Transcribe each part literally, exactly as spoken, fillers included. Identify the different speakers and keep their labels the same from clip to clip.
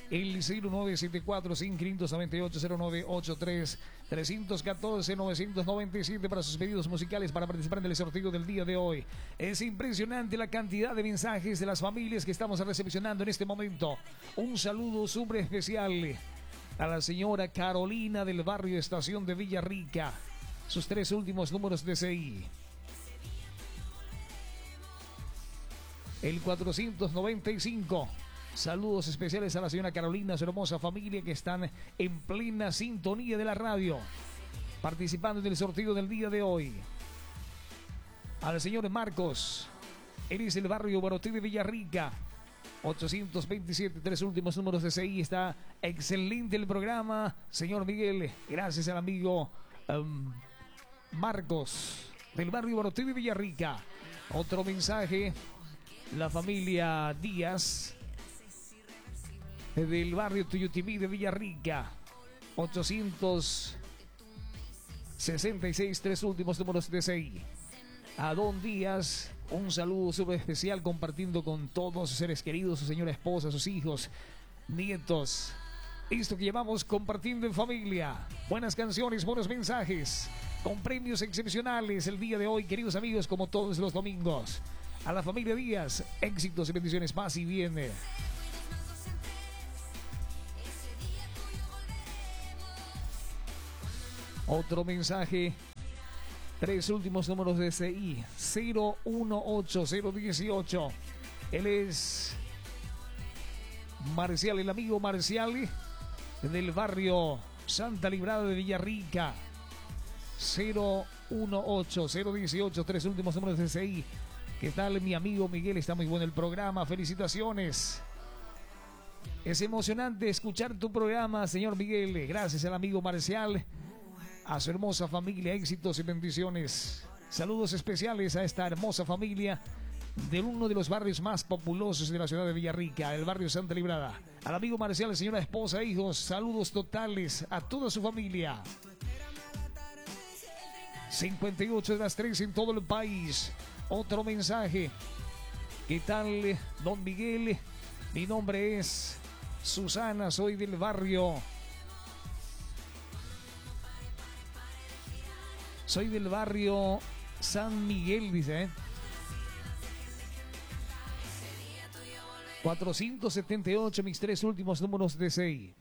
Speaker 1: el cero nueve siete cuatro, cinco nueve ocho, cero nueve ocho tres, tres uno cuatro, nueve nueve siete para sus pedidos musicales para participar en el sorteo del día de hoy. Es impresionante la cantidad de mensajes de las familias que estamos recepcionando en este momento. Un saludo súper especial a la señora Carolina del barrio Estación de Villarrica. Sus tres últimos números de C I. El cuatrocientos noventa y cinco. Saludos especiales a la señora Carolina, su hermosa familia que están en plena sintonía de la radio, participando en el sorteo del día de hoy. Al señor Marcos, él es del barrio Baroté de Villarrica. ochocientos veintisiete, tres últimos números de C I. Está excelente el programa, señor Miguel. Gracias al amigo um, Marcos del barrio Baroté de Villarrica. Otro mensaje, la familia Díaz del barrio Tuyutimí de Villarrica. ochocientos sesenta y seis, tres últimos números de C I. A Don Díaz, un saludo súper especial, compartiendo con todos sus seres queridos, su señora esposa, sus hijos, nietos. Esto que llevamos compartiendo en familia. Buenas canciones, buenos mensajes, con premios excepcionales el día de hoy, queridos amigos, como todos los domingos. A la familia Díaz, éxitos y bendiciones, paz y bien. Otro mensaje. Tres últimos números de C I. cero uno ocho, cero dieciocho. Él es Marcial, el amigo Marcial del barrio Santa Librada de Villarrica. cero uno ocho, cero dieciocho. Tres últimos números de C I. ¿Qué tal, mi amigo Miguel? Está muy bueno el programa. Felicitaciones. Es emocionante escuchar tu programa, señor Miguel. Gracias al amigo Marcial, a su hermosa familia, éxitos y bendiciones. Saludos especiales a esta hermosa familia de uno de los barrios más populosos de la ciudad de Villarrica, el barrio Santa Librada. Al amigo Marcial, señora esposa, hijos, saludos totales a toda su familia. cincuenta y ocho de las tres en todo el país. Otro mensaje. ¿Qué tal, don Miguel? Mi nombre es Susana, soy del barrio Soy del barrio San Miguel, dice, ¿eh? cuatrocientos setenta y ocho, mis tres últimos números de C I.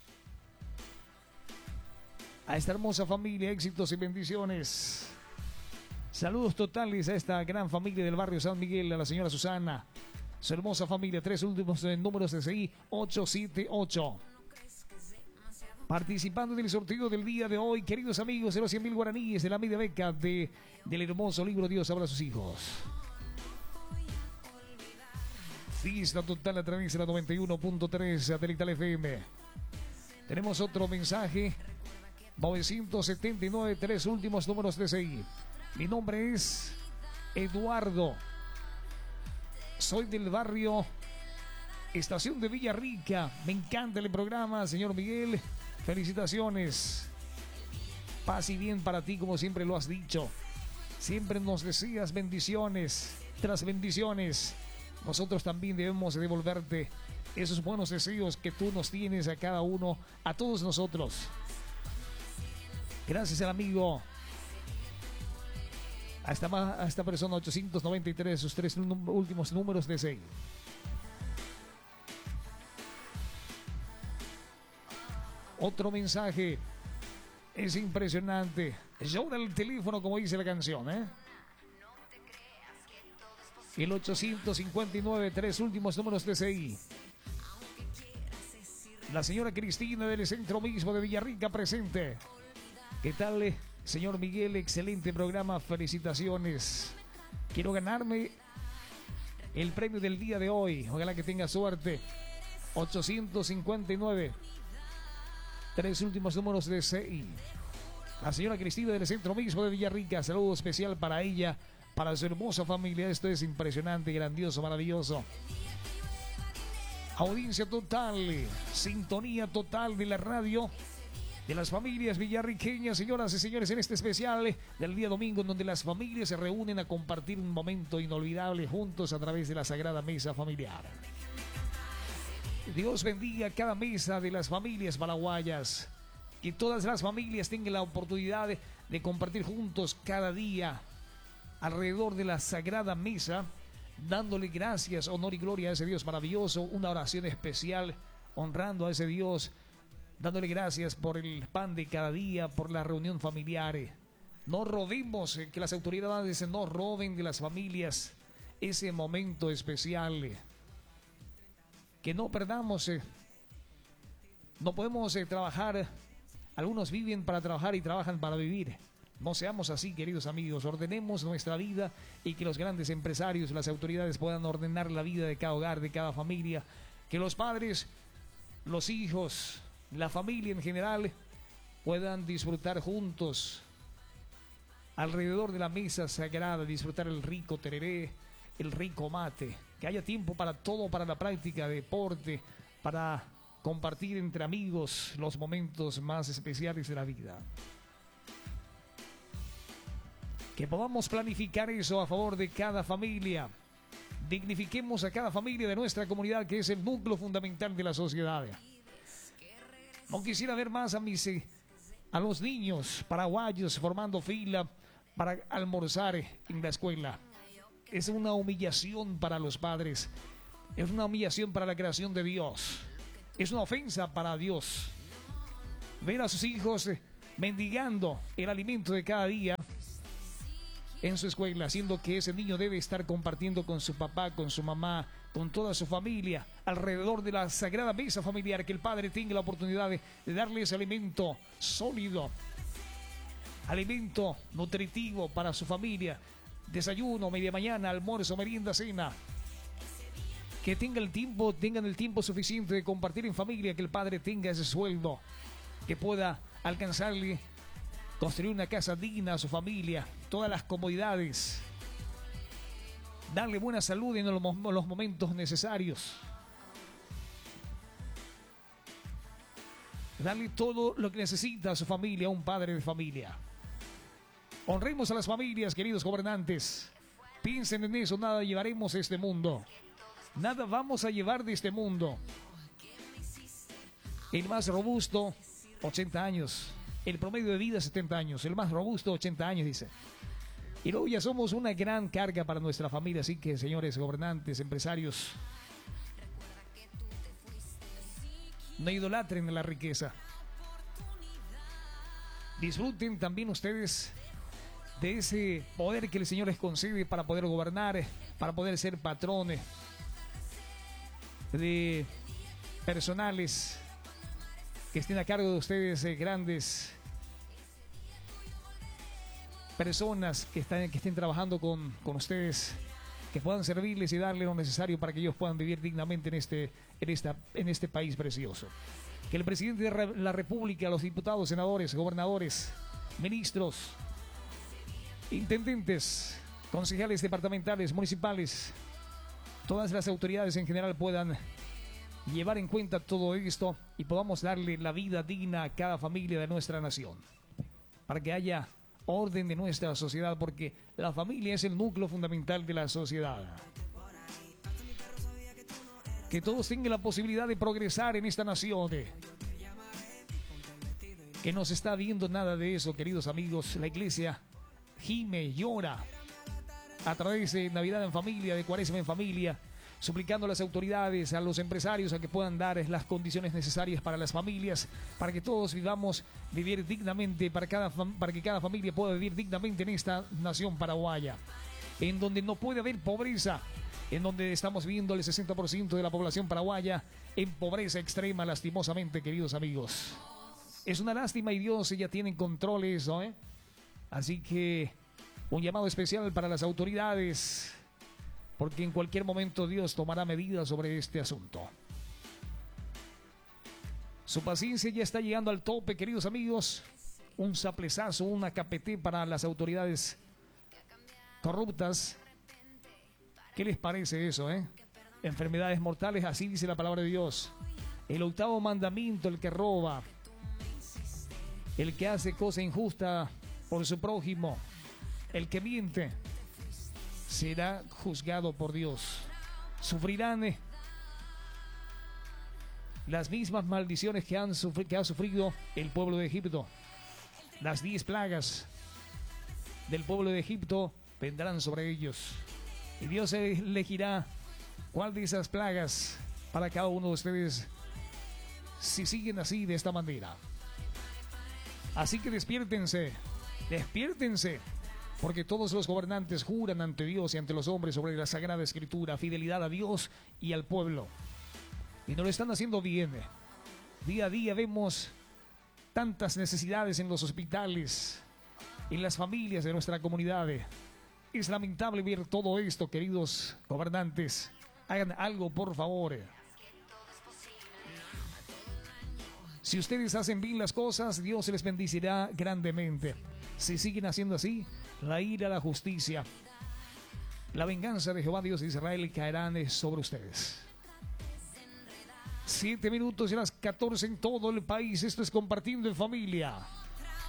Speaker 1: A esta hermosa familia, éxitos y bendiciones. Saludos totales a esta gran familia del barrio San Miguel, a la señora Susana, su hermosa familia, tres últimos números de C I, ochocientos setenta y ocho. Participando en el sorteo del día de hoy, queridos amigos, de los cien mil guaraníes de la media beca de, del hermoso libro Dios habla a sus hijos. Fiesta total a través de la noventa y uno punto tres Satelital F M. Tenemos otro mensaje. novecientos setenta y nueve, tres últimos números de C I. Mi nombre es Eduardo. Soy del barrio Estación de Villarrica. Me encanta el programa, señor Miguel. Felicitaciones. Paz y bien para ti, como siempre lo has dicho. Siempre nos deseas bendiciones tras bendiciones. Nosotros también debemos devolverte esos buenos deseos que tú nos tienes a cada uno, a todos nosotros. Gracias al amigo, a esta, a esta persona, ochocientos noventa y tres, sus tres últimos números de C I. Otro mensaje. Es impresionante. Llora el teléfono, como dice la canción, ¿eh? El ochocientos cincuenta y nueve, tres últimos números de C I. La señora Cristina del centro mismo de Villarrica presente. ¿Qué tal, señor Miguel? Excelente programa. Felicitaciones. Quiero ganarme el premio del día de hoy. Ojalá que tenga suerte. ochocientos cincuenta y nueve. Tres últimos números de C I. La señora Cristina del centro mismo de Villarrica. Saludo especial para ella, para su hermosa familia. Esto es impresionante, grandioso, maravilloso. Audiencia total, sintonía total de la radio de las familias villarriqueñas, señoras y señores, en este especial del día domingo, en donde las familias se reúnen a compartir un momento inolvidable juntos a través de la sagrada mesa familiar. Dios bendiga cada mesa de las familias paraguayas. Que todas las familias tengan la oportunidad de, de compartir juntos cada día alrededor de la sagrada mesa, dándole gracias, honor y gloria a ese Dios maravilloso. Una oración especial honrando a ese Dios, dándole gracias por el pan de cada día, por la reunión familiar. No robemos, que las autoridades no roben de las familias ese momento especial. Que no perdamos, eh, no podemos eh, trabajar. Algunos viven para trabajar y trabajan para vivir. No seamos así, queridos amigos. Ordenemos nuestra vida y que los grandes empresarios, las autoridades puedan ordenar la vida de cada hogar, de cada familia. Que los padres, los hijos, la familia en general puedan disfrutar juntos alrededor de la mesa sagrada, disfrutar el rico tereré, el rico mate. Que haya tiempo para todo, para la práctica de deporte, para compartir entre amigos los momentos más especiales de la vida. Que podamos planificar eso a favor de cada familia. Dignifiquemos a cada familia de nuestra comunidad, que es el núcleo fundamental de la sociedad. No quisiera ver más a mis eh, a los niños paraguayos formando fila para almorzar en la escuela. Es una humillación para los padres. Es una humillación para la creación de Dios. Es una ofensa para Dios ver a sus hijos mendigando el alimento de cada día en su escuela, siendo que ese niño debe estar compartiendo con su papá, con su mamá, con toda su familia, alrededor de la sagrada mesa familiar. Que el padre tenga la oportunidad de, de darle ese alimento sólido, alimento nutritivo para su familia, desayuno, media mañana, almuerzo, merienda, cena. Que tenga el tiempo, tengan el tiempo suficiente de compartir en familia, que el padre tenga ese sueldo, que pueda alcanzarle, construir una casa digna a su familia, todas las comodidades, darle buena salud en los momentos necesarios, darle todo lo que necesita a su familia, a un padre de familia. Honremos a las familias, queridos gobernantes. Piensen en eso, nada llevaremos a este mundo. Nada vamos a llevar de este mundo. El más robusto, ochenta años. El promedio de vida, setenta años. El más robusto, ochenta años, dice. Y luego ya somos una gran carga para nuestra familia. Así que, señores gobernantes, empresarios, no idolatren la riqueza. Disfruten también ustedes de ese poder que el Señor les concede para poder gobernar, para poder ser patrones de personales que estén a cargo de ustedes, eh, grandes personas que, están, que estén trabajando con, con ustedes, que puedan servirles y darles lo necesario para que ellos puedan vivir dignamente en este, en esta, en este país precioso. Que el presidente de la República, los diputados, senadores, gobernadores, ministros, intendentes, concejales departamentales, municipales, todas las autoridades en general puedan llevar en cuenta todo esto y podamos darle la vida digna a cada familia de nuestra nación, para que haya orden de nuestra sociedad, porque la familia es el núcleo fundamental de la sociedad. Que todos tengan la posibilidad de progresar en esta nación, que no se está viendo nada de eso, queridos amigos. La iglesia gime, llora a través de Navidad en familia, de Cuaresma en familia, suplicando a las autoridades, a los empresarios, a que puedan dar las condiciones necesarias para las familias, para que todos vivamos, vivir dignamente, para, cada, para que cada familia pueda vivir dignamente en esta nación paraguaya, en donde no puede haber pobreza, en donde estamos viendo el sesenta por ciento de la población paraguaya en pobreza extrema, lastimosamente, queridos amigos. Es una lástima y Dios ya tiene en control eso, ¿eh? Así que un llamado especial para las autoridades, porque en cualquier momento Dios tomará medidas sobre este asunto. Su paciencia ya está llegando al tope, queridos amigos. Un saplezazo, una capeté para las autoridades corruptas. ¿Qué les parece eso, eh? Enfermedades mortales, así dice la palabra de Dios. El octavo mandamiento, el que roba, el que hace cosa injusta por su prójimo, el que miente, será juzgado por Dios. Sufrirán las mismas maldiciones que, han sufri- que ha sufrido el pueblo de Egipto. Las diez plagas del pueblo de Egipto vendrán sobre ellos. Y Dios elegirá cuál de esas plagas para cada uno de ustedes si siguen así, de esta manera. Así que despiértense, despiértense, porque todos los gobernantes juran ante Dios y ante los hombres sobre la Sagrada Escritura fidelidad a Dios y al pueblo. Y no lo están haciendo bien. Día a día vemos tantas necesidades en los hospitales, en las familias de nuestra comunidad. Es lamentable ver todo esto, queridos gobernantes. Hagan algo, por favor. Si ustedes hacen bien las cosas, Dios les bendecirá grandemente. Si siguen haciendo así, la ira, la justicia, la venganza de Jehová Dios de Israel caerán sobre ustedes. Siete minutos y las catorce en todo el país. Esto es Compartiendo en Familia.